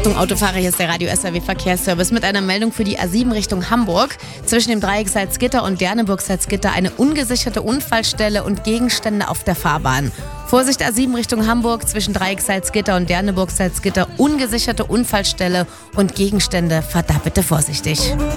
Achtung, Autofahrer, hier ist der Radio SAW Verkehrsservice mit einer Meldung für die A7 Richtung Hamburg. Zwischen dem Dreieck Salzgitter und Derneburg-Salzgitter eine ungesicherte Unfallstelle und Gegenstände auf der Fahrbahn. Vorsicht, A7 Richtung Hamburg, zwischen Dreieck Salzgitter und Derneburg-Salzgitter ungesicherte Unfallstelle und Gegenstände. Fahrt da bitte vorsichtig.